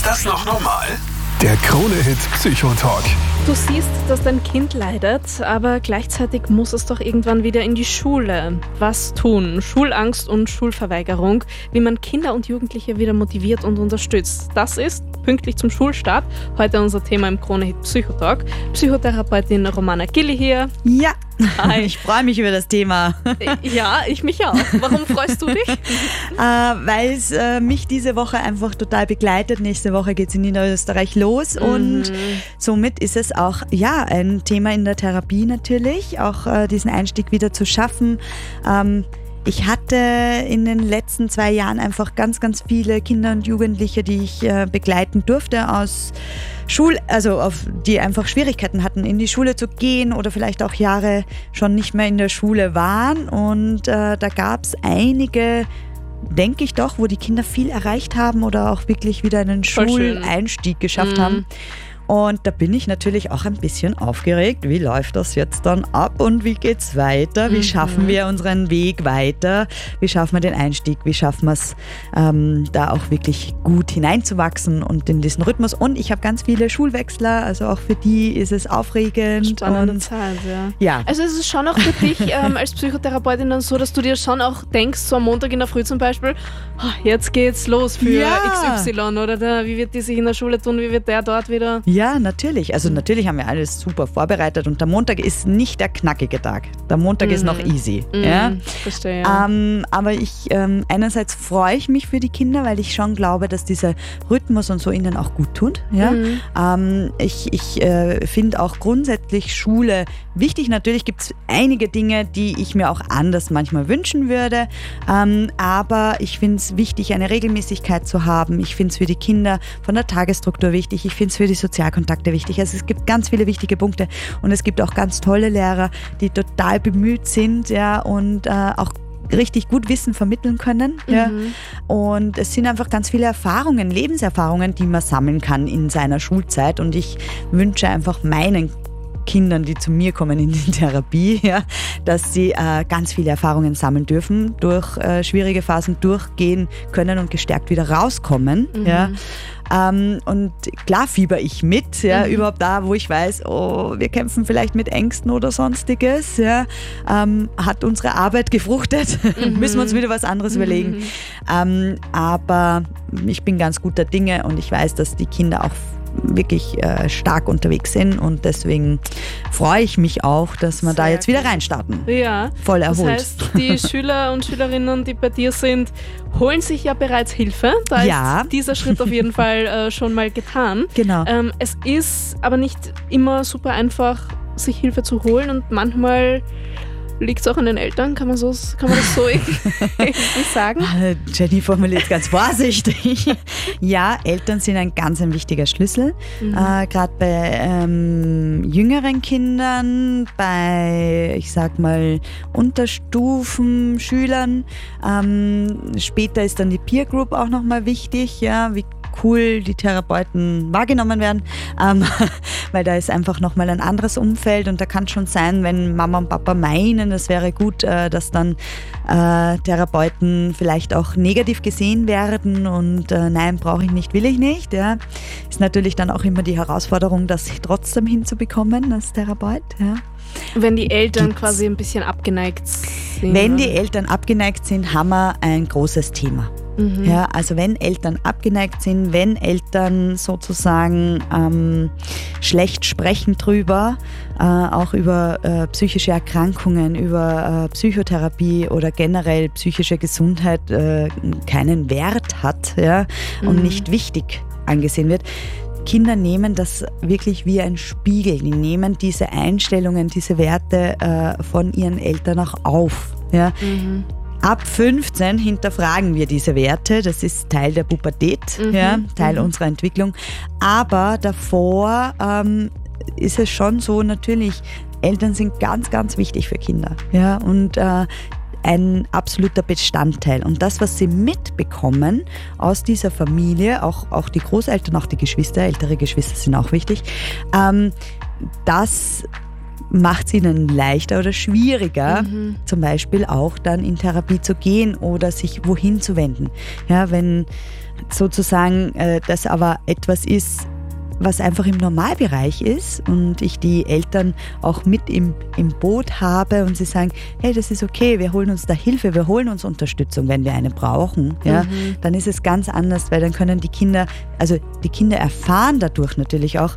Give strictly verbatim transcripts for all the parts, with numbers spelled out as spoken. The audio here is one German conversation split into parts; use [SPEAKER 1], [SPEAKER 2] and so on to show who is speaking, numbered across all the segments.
[SPEAKER 1] Ist das noch normal? Der Krone-Hit Psychotalk.
[SPEAKER 2] Du siehst, dass dein Kind leidet, aber gleichzeitig muss es doch irgendwann wieder in die Schule. Was tun? Schulangst und Schulverweigerung, wie man Kinder und Jugendliche wieder motiviert und unterstützt. Das ist pünktlich zum Schulstart heute unser Thema im Krone-Hit Psychotalk. Psychotherapeutin Romana Gilli hier.
[SPEAKER 3] Ja,
[SPEAKER 2] Hi.
[SPEAKER 3] Ich freue mich über das Thema.
[SPEAKER 2] Ja, ich mich auch. Warum freust du dich?
[SPEAKER 3] äh, Weil es äh, mich diese Woche einfach total begleitet. Nächste Woche geht es in Niederösterreich los
[SPEAKER 2] Mhm.
[SPEAKER 3] und somit ist es auch ja, ein Thema in der Therapie natürlich, auch äh, diesen Einstieg wieder zu schaffen. Ähm, Ich hatte in den letzten zwei Jahren einfach ganz, ganz viele Kinder und Jugendliche, die ich äh, begleiten durfte aus Schul, also auf, die einfach Schwierigkeiten hatten, in die Schule zu gehen oder vielleicht auch Jahre schon nicht mehr in der Schule waren. Und äh, da gab es einige, denke ich doch, wo die Kinder viel erreicht haben oder auch wirklich wieder einen
[SPEAKER 2] Voll schön.
[SPEAKER 3] Schuleinstieg geschafft
[SPEAKER 2] Mhm.
[SPEAKER 3] haben. Und da bin ich natürlich auch ein bisschen aufgeregt. Wie läuft das jetzt dann ab und wie geht's weiter? Wie
[SPEAKER 2] Mhm.
[SPEAKER 3] schaffen wir unseren Weg weiter? Wie schaffen wir den Einstieg? Wie schaffen wir es, ähm, da auch wirklich gut hineinzuwachsen und in diesen Rhythmus? Und ich habe ganz viele Schulwechsler, also auch für die ist es aufregend.
[SPEAKER 2] Spannende
[SPEAKER 3] und
[SPEAKER 2] Zeit, ja.
[SPEAKER 3] ja.
[SPEAKER 2] Also ist es schon auch für dich ähm, als Psychotherapeutin dann so, dass du dir schon auch denkst, so am Montag in der Früh zum Beispiel, oh, jetzt geht's los für
[SPEAKER 3] Ja.
[SPEAKER 2] X Y oder der, wie wird die sich in der Schule tun, wie wird der dort wieder...
[SPEAKER 3] Ja, natürlich. Also natürlich haben wir alles super vorbereitet und der Montag ist nicht der knackige Tag. Der Montag ist noch easy.
[SPEAKER 2] Mhm,
[SPEAKER 3] Ja?
[SPEAKER 2] Verstehe.
[SPEAKER 3] Ähm, aber ich ähm, einerseits freue ich mich für die Kinder, weil ich schon glaube, dass dieser Rhythmus und so ihnen auch gut tut. Ja?
[SPEAKER 2] Mhm.
[SPEAKER 3] Ähm, ich ich äh, finde auch grundsätzlich Schule wichtig. Natürlich gibt es einige Dinge, die ich mir auch anders manchmal wünschen würde. Ähm, aber ich finde es wichtig, eine Regelmäßigkeit zu haben. Ich finde es für die Kinder von der Tagesstruktur wichtig. Ich finde es für die Sozialkontakte wichtig. Also es gibt ganz viele wichtige Punkte und es gibt auch ganz tolle Lehrer, die total bemüht sind, ja, und äh, auch richtig gut Wissen vermitteln können. Ja.
[SPEAKER 2] Mhm.
[SPEAKER 3] Und es sind einfach ganz viele Erfahrungen, Lebenserfahrungen, die man sammeln kann in seiner Schulzeit. Und ich wünsche einfach meinen Kindern, die zu mir kommen in die Therapie, ja, dass sie äh, ganz viele Erfahrungen sammeln dürfen, durch äh, schwierige Phasen durchgehen können und gestärkt wieder rauskommen.
[SPEAKER 2] Mhm.
[SPEAKER 3] Ja. Ähm, und klar fieber ich mit, ja,
[SPEAKER 2] Mhm.
[SPEAKER 3] überhaupt da, wo ich weiß, oh, wir kämpfen vielleicht mit Ängsten oder sonstiges. Ja. Ähm, hat unsere Arbeit gefruchtet?
[SPEAKER 2] Mhm.
[SPEAKER 3] Müssen wir uns wieder was anderes
[SPEAKER 2] Mhm.
[SPEAKER 3] überlegen. Ähm, aber ich bin ganz guter Dinge und ich weiß, dass die Kinder auch wirklich äh, stark unterwegs sind und deswegen freue ich mich auch, dass wir da
[SPEAKER 2] Sehr
[SPEAKER 3] jetzt wieder
[SPEAKER 2] gut.
[SPEAKER 3] reinstarten.
[SPEAKER 2] Ja,
[SPEAKER 3] Voll
[SPEAKER 2] das
[SPEAKER 3] erholt.
[SPEAKER 2] heißt, die Schüler und Schülerinnen, die bei dir sind, holen sich ja bereits Hilfe. Da
[SPEAKER 3] Ja.
[SPEAKER 2] ist dieser Schritt auf jeden Fall äh, schon mal getan.
[SPEAKER 3] Genau.
[SPEAKER 2] Ähm, es ist aber nicht immer super einfach, sich Hilfe zu holen und manchmal liegt es auch an den Eltern, kann man, so, kann man das so irgendwie sagen?
[SPEAKER 3] Äh, Jenny formuliert ganz vorsichtig. Ja, Eltern sind ein ganz ein wichtiger Schlüssel.
[SPEAKER 2] Mhm.
[SPEAKER 3] Äh, Gerade bei ähm, jüngeren Kindern, bei, ich sag mal, Unterstufen, Schülern. Ähm, später ist dann die Peer Group auch nochmal wichtig, ja, wie cool die Therapeuten wahrgenommen werden, ähm, weil da ist einfach nochmal ein anderes Umfeld und da kann schon sein, wenn Mama und Papa meinen, es wäre gut, äh, dass dann äh, Therapeuten vielleicht auch negativ gesehen werden und äh, nein, brauche ich nicht, will ich nicht. Ja. Ist natürlich dann auch immer die Herausforderung, das trotzdem hinzubekommen als Therapeut. Ja.
[SPEAKER 2] Wenn die Eltern
[SPEAKER 3] Gibt's.
[SPEAKER 2] quasi ein bisschen abgeneigt sind.
[SPEAKER 3] Wenn die Eltern abgeneigt sind, haben wir ein großes Thema.
[SPEAKER 2] Mhm.
[SPEAKER 3] Ja, also wenn Eltern abgeneigt sind, wenn Eltern sozusagen ähm, schlecht sprechen drüber, äh, auch über äh, psychische Erkrankungen, über äh, Psychotherapie oder generell psychische Gesundheit äh, keinen Wert hat, ja, und
[SPEAKER 2] Mhm.
[SPEAKER 3] nicht wichtig angesehen wird. Kinder nehmen das wirklich wie ein Spiegel. Die nehmen diese Einstellungen, diese Werte äh, von ihren Eltern auch auf. Ja.
[SPEAKER 2] Mhm.
[SPEAKER 3] Ab fünfzehn hinterfragen wir diese Werte. Das ist Teil der Pubertät,
[SPEAKER 2] Mhm,
[SPEAKER 3] ja, Teil
[SPEAKER 2] mhm.
[SPEAKER 3] unserer Entwicklung. Aber davor ähm, ist es schon so, natürlich, Eltern sind ganz, ganz wichtig für Kinder. Ja, und äh, ein absoluter Bestandteil. Und das, was sie mitbekommen aus dieser Familie, auch, auch die Großeltern, auch die Geschwister, ältere Geschwister sind auch wichtig, ähm, das macht es ihnen leichter oder schwieriger,
[SPEAKER 2] Mhm.
[SPEAKER 3] zum Beispiel auch dann in Therapie zu gehen oder sich wohin zu wenden. Ja, wenn sozusagen äh, das aber etwas ist, was einfach im Normalbereich ist und ich die Eltern auch mit im, im Boot habe und sie sagen, hey, das ist okay, wir holen uns da Hilfe, wir holen uns Unterstützung, wenn wir eine brauchen, ja,
[SPEAKER 2] Mhm.
[SPEAKER 3] dann ist es ganz anders, weil dann können die Kinder, also die Kinder erfahren dadurch natürlich auch,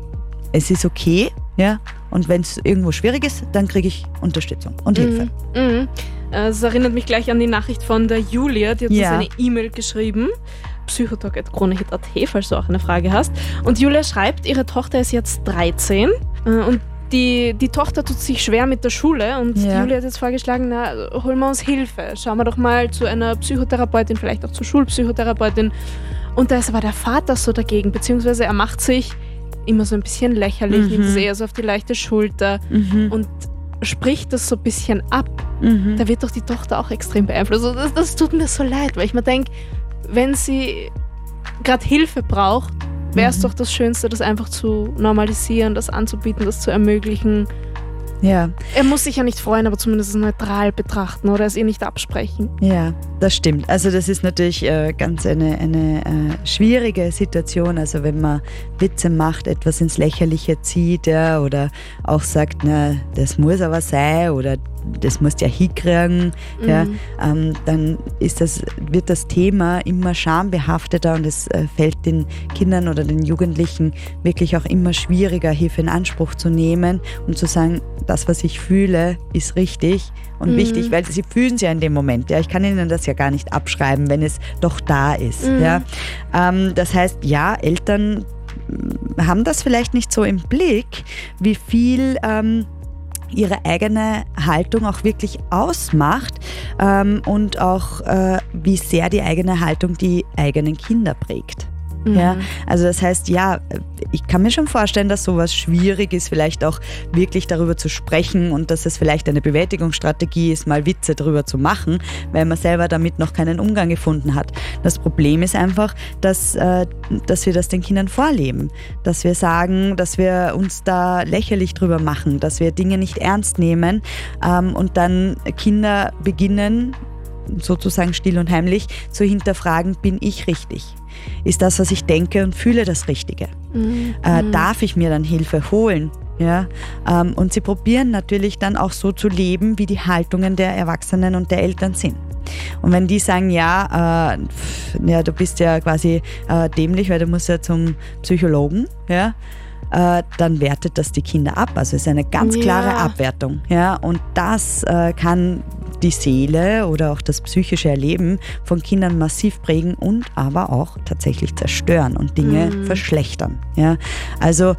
[SPEAKER 3] es ist okay, ja, und wenn es irgendwo schwierig ist, dann kriege ich Unterstützung und Hilfe.
[SPEAKER 2] Mhm. Mhm. Äh, Es erinnert mich gleich an die Nachricht von der Julia, die hat
[SPEAKER 3] Ja.
[SPEAKER 2] uns eine E-Mail geschrieben. psychotalk at kronehit punkt at, falls du auch eine Frage hast. Und Julia schreibt, ihre Tochter ist jetzt dreizehn äh, und die, die Tochter tut sich schwer mit der Schule und
[SPEAKER 3] Ja.
[SPEAKER 2] die Julia hat jetzt vorgeschlagen, na, holen wir uns Hilfe. Schauen wir doch mal zu einer Psychotherapeutin, vielleicht auch zur Schulpsychotherapeutin. Und da ist aber der Vater so dagegen, beziehungsweise er macht sich immer so ein bisschen lächerlich,
[SPEAKER 3] Mhm.
[SPEAKER 2] nimmt es eher so auf die leichte Schulter
[SPEAKER 3] Mhm.
[SPEAKER 2] und spricht das so ein bisschen ab.
[SPEAKER 3] Mhm.
[SPEAKER 2] Da wird doch die Tochter auch extrem beeinflusst. Also das, das tut mir so leid, weil ich mir denke, wenn sie gerade Hilfe braucht, wäre es
[SPEAKER 3] Mhm.
[SPEAKER 2] doch das Schönste, das einfach zu normalisieren, das anzubieten, das zu ermöglichen.
[SPEAKER 3] Ja.
[SPEAKER 2] Er muss sich ja nicht freuen, aber zumindest neutral betrachten oder es ihr nicht absprechen.
[SPEAKER 3] Ja, das stimmt. Also das ist natürlich äh, ganz eine, eine äh, schwierige Situation. Also wenn man Witze macht, etwas ins Lächerliche zieht, ja, oder auch sagt, na, das muss aber sein oder das musst du ja hinkriegen, ja,
[SPEAKER 2] Mhm.
[SPEAKER 3] ähm, dann ist das, wird das Thema immer schambehafteter und es äh, fällt den Kindern oder den Jugendlichen wirklich auch immer schwieriger, Hilfe in Anspruch zu nehmen und zu sagen, das, was ich fühle, ist richtig und
[SPEAKER 2] Mhm.
[SPEAKER 3] wichtig, weil sie fühlen es ja in dem Moment. Ja, ich kann ihnen das ja gar nicht abschreiben, wenn es doch da ist.
[SPEAKER 2] Mhm.
[SPEAKER 3] Ja. Ähm, das heißt, ja, Eltern mm, haben das vielleicht nicht so im Blick, wie viel ähm, ihre eigene Haltung auch wirklich ausmacht ähm, und auch äh, wie sehr die eigene Haltung die eigenen Kinder prägt.
[SPEAKER 2] Mhm.
[SPEAKER 3] Ja, also das heißt, ja, ich kann mir schon vorstellen, dass sowas schwierig ist, vielleicht auch wirklich darüber zu sprechen und dass es vielleicht eine Bewältigungsstrategie ist, mal Witze darüber zu machen, weil man selber damit noch keinen Umgang gefunden hat. Das Problem ist einfach, dass, äh, dass wir das den Kindern vorleben, dass wir sagen, dass wir uns da lächerlich drüber machen, dass wir Dinge nicht ernst nehmen ähm, und dann Kinder beginnen, sozusagen still und heimlich, zu hinterfragen, bin ich richtig? Ist das, was ich denke und fühle, das Richtige?
[SPEAKER 2] Mhm.
[SPEAKER 3] Äh,
[SPEAKER 2] Mhm.
[SPEAKER 3] darf ich mir dann Hilfe holen? Ja? Ähm, und sie probieren natürlich dann auch so zu leben, wie die Haltungen der Erwachsenen und der Eltern sind. Und wenn die sagen, ja, äh, pf, ja du bist ja quasi äh, dämlich, weil du musst ja zum Psychologen, ja, äh, dann wertet das die Kinder ab. Also es ist eine ganz
[SPEAKER 2] Ja.
[SPEAKER 3] klare Abwertung. Ja? Und das äh, kann die Seele oder auch das psychische Erleben von Kindern massiv prägen und aber auch tatsächlich zerstören und Dinge
[SPEAKER 2] Mhm.
[SPEAKER 3] verschlechtern. Ja? Also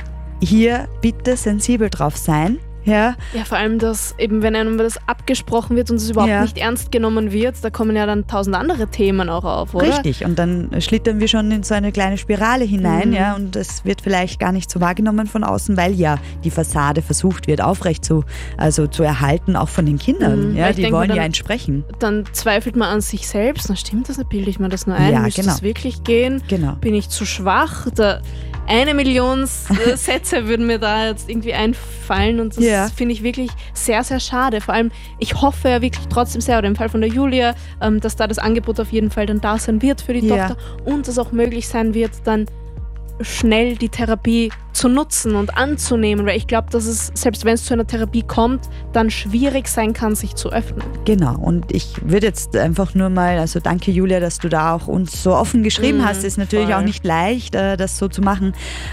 [SPEAKER 3] hier bitte sensibel drauf sein. Ja,
[SPEAKER 2] Ja, vor allem, dass eben, wenn einem das abgesprochen wird und es überhaupt
[SPEAKER 3] Ja.
[SPEAKER 2] nicht ernst genommen wird, da kommen ja dann tausend andere Themen auch auf, oder?
[SPEAKER 3] richtig. Und dann schlittern wir schon in so eine kleine Spirale hinein,
[SPEAKER 2] Mhm.
[SPEAKER 3] ja, und es wird vielleicht gar nicht so wahrgenommen von außen, weil ja die Fassade versucht wird, aufrecht zu, also zu erhalten, auch von den Kindern.
[SPEAKER 2] Mhm,
[SPEAKER 3] Ja,
[SPEAKER 2] weil ich
[SPEAKER 3] die
[SPEAKER 2] denk mir
[SPEAKER 3] wollen
[SPEAKER 2] dann-
[SPEAKER 3] ja entsprechen.
[SPEAKER 2] Dann zweifelt man an sich selbst. Na stimmt das, dann bilde ich mir das nur ein.
[SPEAKER 3] Ja,
[SPEAKER 2] Müsste
[SPEAKER 3] genau.
[SPEAKER 2] das wirklich gehen?
[SPEAKER 3] Genau.
[SPEAKER 2] Bin ich zu schwach? Da, eine Million äh, Sätze würden mir da jetzt irgendwie einfallen und das
[SPEAKER 3] Ja.
[SPEAKER 2] finde ich wirklich sehr, sehr schade. Vor allem, ich hoffe ja wirklich trotzdem sehr, oder im Fall von der Julia, ähm, dass da das Angebot auf jeden Fall dann da sein wird für die
[SPEAKER 3] Ja.
[SPEAKER 2] Tochter und es auch möglich sein wird, dann schnell die Therapie zu nutzen und anzunehmen, weil ich glaube, dass es, selbst wenn es zu einer Therapie kommt, dann schwierig sein kann, sich zu öffnen.
[SPEAKER 3] Genau, und ich würde jetzt einfach nur mal, also danke Julia, dass du da auch uns so offen geschrieben
[SPEAKER 2] Mhm,
[SPEAKER 3] hast. Ist natürlich
[SPEAKER 2] voll.
[SPEAKER 3] auch nicht leicht, äh, das so zu machen.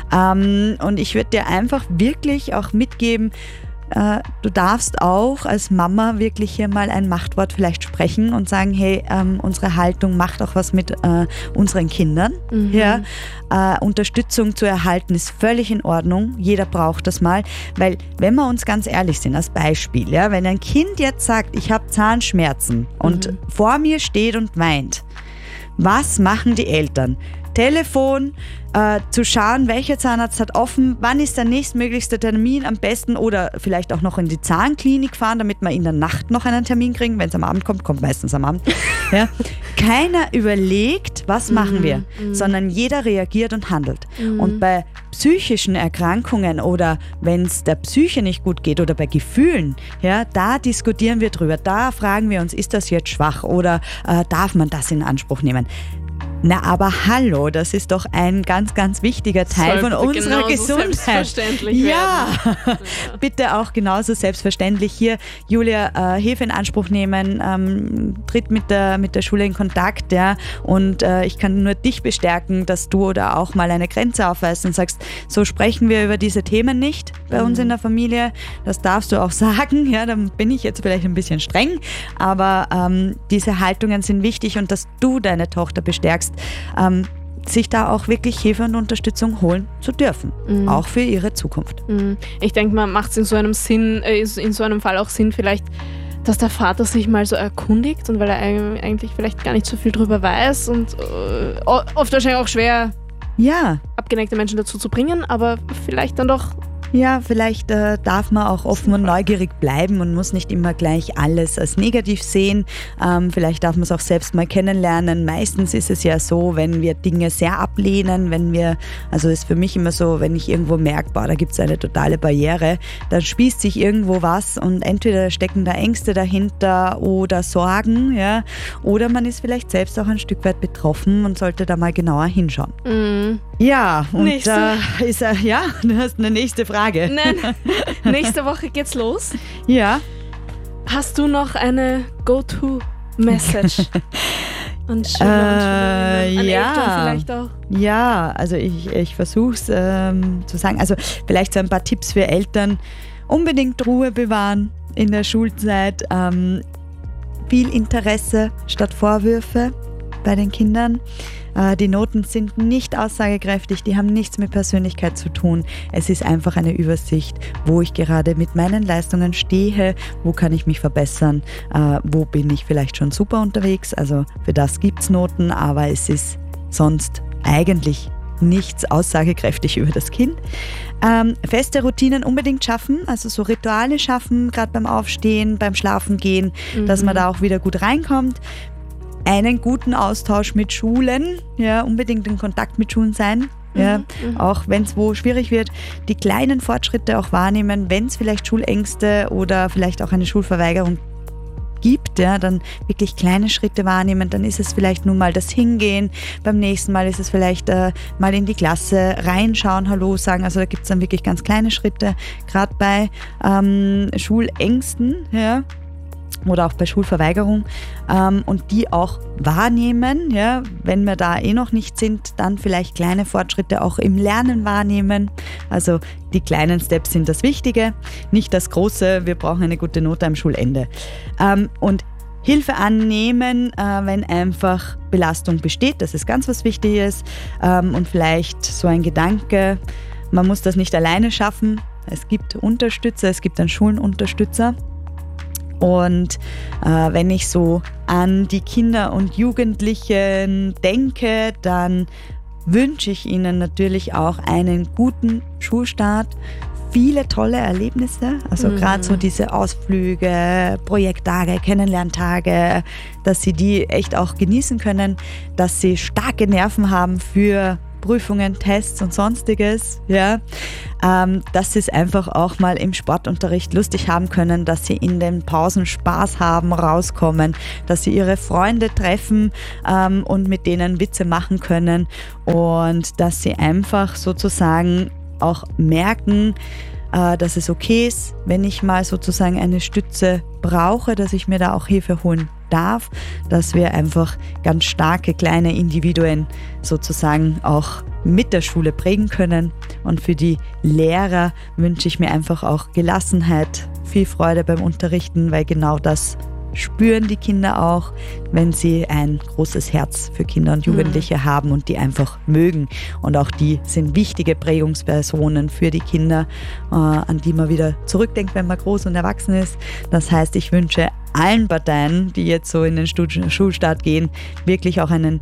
[SPEAKER 3] Ähm, und ich würde dir einfach wirklich auch mitgeben, äh, du darfst auch als Mama wirklich hier mal ein Machtwort vielleicht sprechen und sagen, hey, ähm, unsere Haltung macht auch was mit äh, unseren Kindern.
[SPEAKER 2] Mhm.
[SPEAKER 3] Ja, äh, Unterstützung zu erhalten ist völlig in Ordnung. Jeder braucht das mal, weil wenn wir uns ganz ehrlich sind, als Beispiel, ja, wenn ein Kind jetzt sagt, ich habe Zahnschmerzen und
[SPEAKER 2] Mhm.
[SPEAKER 3] vor mir steht und weint, was machen die Eltern? Telefon, äh, zu schauen, welcher Zahnarzt hat offen, wann ist der nächstmöglichste Termin am besten oder vielleicht auch noch in die Zahnklinik fahren, damit wir in der Nacht noch einen Termin kriegen. Wenn es am Abend kommt, kommt meistens am Abend. Ja. Keiner überlegt, was machen
[SPEAKER 2] Mhm,
[SPEAKER 3] wir,
[SPEAKER 2] mhm.
[SPEAKER 3] sondern jeder reagiert und handelt.
[SPEAKER 2] Mhm.
[SPEAKER 3] Und bei psychischen Erkrankungen oder wenn es der Psyche nicht gut geht oder bei Gefühlen, ja, da diskutieren wir drüber. Da fragen wir uns, ist das jetzt schwach oder äh, darf man das in Anspruch nehmen? Na, aber hallo, das ist doch ein ganz, ganz wichtiger Teil
[SPEAKER 2] Sollte
[SPEAKER 3] von unserer
[SPEAKER 2] genauso
[SPEAKER 3] Gesundheit.
[SPEAKER 2] selbstverständlich
[SPEAKER 3] Ja,
[SPEAKER 2] werden.
[SPEAKER 3] bitte auch genauso selbstverständlich hier, Julia, äh, Hilfe in Anspruch nehmen, ähm, tritt mit der, mit der Schule in Kontakt, ja, und äh, ich kann nur dich bestärken, dass du oder auch mal eine Grenze aufweist und sagst, so sprechen wir über diese Themen nicht bei
[SPEAKER 2] Mhm.
[SPEAKER 3] uns in der Familie, das darfst du auch sagen, ja, dann bin ich jetzt vielleicht ein bisschen streng, aber ähm, diese Haltungen sind wichtig und dass du deine Tochter bestärkst, ähm, sich da auch wirklich Hilfe und Unterstützung holen zu dürfen,
[SPEAKER 2] Mhm.
[SPEAKER 3] auch für ihre Zukunft.
[SPEAKER 2] Mhm. Ich denke, man macht es in so einem Sinn, äh, in so einem Fall auch Sinn, vielleicht, dass der Vater sich mal so erkundigt und weil er eig- eigentlich vielleicht gar nicht so viel drüber weiß und äh, o- oft wahrscheinlich auch schwer
[SPEAKER 3] Ja,
[SPEAKER 2] abgeneigte Menschen dazu zu bringen, aber vielleicht dann doch.
[SPEAKER 3] ja, vielleicht äh, darf man auch offen und neugierig bleiben und muss nicht immer gleich alles als negativ sehen. Ähm, vielleicht darf man es auch selbst mal kennenlernen. Meistens ist es ja so, wenn wir Dinge sehr ablehnen, wenn wir, also ist für mich immer so, wenn ich irgendwo merke, boah, da gibt es eine totale Barriere, dann spießt sich irgendwo was und entweder stecken da Ängste dahinter oder Sorgen, ja, oder man ist vielleicht selbst auch ein Stück weit betroffen und sollte da mal genauer hinschauen.
[SPEAKER 2] Mhm.
[SPEAKER 3] Ja, und
[SPEAKER 2] Nächste.
[SPEAKER 3] da ist er, ja, du hast eine nächste Frage.
[SPEAKER 2] Nein, nächste Woche geht's los.
[SPEAKER 3] Ja.
[SPEAKER 2] Hast du noch eine Go-To-Message? An Schüler und
[SPEAKER 3] Äh,
[SPEAKER 2] Schülerinnen, an
[SPEAKER 3] ja.
[SPEAKER 2] Eltern vielleicht auch.
[SPEAKER 3] Ja, also ich, ich versuche es ähm, zu sagen. Also vielleicht so ein paar Tipps für Eltern. Unbedingt Ruhe bewahren in der Schulzeit. Ähm, viel Interesse statt Vorwürfe bei den Kindern. Äh, die Noten sind nicht aussagekräftig, die haben nichts mit Persönlichkeit zu tun. Es ist einfach eine Übersicht, wo ich gerade mit meinen Leistungen stehe, wo kann ich mich verbessern, äh, wo bin ich vielleicht schon super unterwegs. Also für das gibt es Noten, aber es ist sonst eigentlich nichts aussagekräftig über das Kind. Ähm, feste Routinen unbedingt schaffen, also so Rituale schaffen, gerade beim Aufstehen, beim Schlafengehen,
[SPEAKER 2] Mhm.
[SPEAKER 3] dass man da auch wieder gut reinkommt. Einen guten Austausch mit Schulen, ja, unbedingt in Kontakt mit Schulen sein. Ja,
[SPEAKER 2] Mhm.
[SPEAKER 3] auch wenn es wo schwierig wird, die kleinen Fortschritte auch wahrnehmen, wenn es vielleicht Schulängste oder vielleicht auch eine Schulverweigerung gibt, ja, dann wirklich kleine Schritte wahrnehmen, dann ist es vielleicht nur mal das Hingehen, beim nächsten Mal ist es vielleicht äh, mal in die Klasse reinschauen, Hallo sagen, also da gibt es dann wirklich ganz kleine Schritte, gerade bei ähm, Schulängsten, ja, oder auch bei Schulverweigerung, ähm, und die auch wahrnehmen, ja, wenn wir da eh noch nicht sind, dann vielleicht kleine Fortschritte auch im Lernen wahrnehmen. Also die kleinen Steps sind das Wichtige, nicht das Große, wir brauchen eine gute Note am Schulende. Ähm, und Hilfe annehmen, äh, wenn einfach Belastung besteht, das ist ganz was Wichtiges, ähm, und vielleicht so ein Gedanke, man muss das nicht alleine schaffen, es gibt Unterstützer, es gibt einen Schulenunterstützer. Und äh, wenn ich so an die Kinder und Jugendlichen denke, dann wünsche ich ihnen natürlich auch einen guten Schulstart, viele tolle Erlebnisse, also
[SPEAKER 2] Mhm.
[SPEAKER 3] gerade so diese Ausflüge, Projekttage, Kennenlerntage, dass sie die echt auch genießen können, dass sie starke Nerven haben für Prüfungen, Tests und sonstiges, ja, ähm, dass sie es einfach auch mal im Sportunterricht lustig haben können, dass sie in den Pausen Spaß haben, rauskommen, dass sie ihre Freunde treffen ähm, und mit denen Witze machen können und dass sie einfach sozusagen auch merken, äh, dass es okay ist, wenn ich mal sozusagen eine Stütze brauche, dass ich mir da auch Hilfe holen darf, dass wir einfach ganz starke kleine Individuen sozusagen auch mit der Schule prägen können. Und für die Lehrer wünsche ich mir einfach auch Gelassenheit, viel Freude beim Unterrichten, weil genau das spüren die Kinder auch, wenn sie ein großes Herz für Kinder und Jugendliche mhm. haben und die einfach mögen. Und auch die sind wichtige Prägungspersonen für die Kinder, äh, an die man wieder zurückdenkt, wenn man groß und erwachsen ist. Das heißt, ich wünsche allen Parteien, die jetzt so in den Schulstart gehen, wirklich auch einen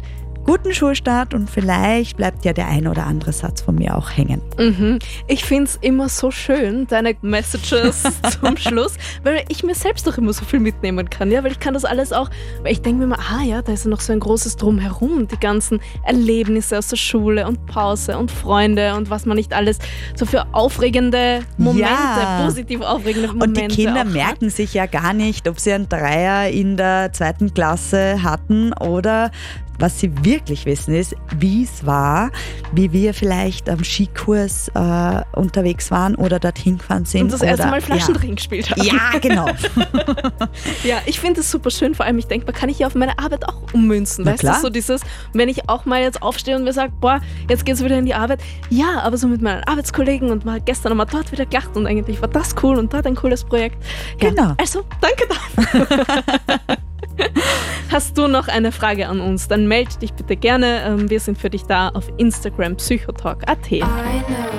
[SPEAKER 3] guten Schulstart und vielleicht bleibt ja der ein oder andere Satz von mir auch hängen.
[SPEAKER 2] Mhm. Ich finde es immer so schön, deine Messages zum Schluss, weil ich mir selbst doch immer so viel mitnehmen kann, ja, weil ich kann das alles auch, weil ich denke mir immer, ah ja, da ist ja noch so ein großes Drumherum, die ganzen Erlebnisse aus der Schule und Pause und Freunde und was man nicht alles so für aufregende Momente,
[SPEAKER 3] Ja.
[SPEAKER 2] positiv aufregende Momente
[SPEAKER 3] Und die Kinder
[SPEAKER 2] auch hat.
[SPEAKER 3] merken sich ja gar nicht, ob sie einen Dreier in der zweiten Klasse hatten oder was sie wirklich wissen ist, wie es war, wie wir vielleicht am Skikurs äh, unterwegs waren oder dorthin gefahren sind.
[SPEAKER 2] Und das erste
[SPEAKER 3] oder,
[SPEAKER 2] Mal Flaschendrehen gespielt haben.
[SPEAKER 3] Ja, ja genau.
[SPEAKER 2] Ja, ich finde es super schön. Vor allem, ich denke, man kann ich ja auf meine Arbeit auch ummünzen.
[SPEAKER 3] Na
[SPEAKER 2] Weißt
[SPEAKER 3] klar.
[SPEAKER 2] du, so dieses, wenn ich auch mal jetzt aufstehe und mir sage, boah, jetzt geht's wieder in die Arbeit. Ja, aber so mit meinen Arbeitskollegen und mal gestern haben wir dort wieder gelacht und eigentlich war das cool und dort ein cooles Projekt. Ja,
[SPEAKER 3] Genau.
[SPEAKER 2] Also, danke dafür. Hast du noch eine Frage an uns? Dann melde dich bitte gerne. Ähm, Wir sind für dich da auf Instagram psychotalk punkt at.
[SPEAKER 4] I know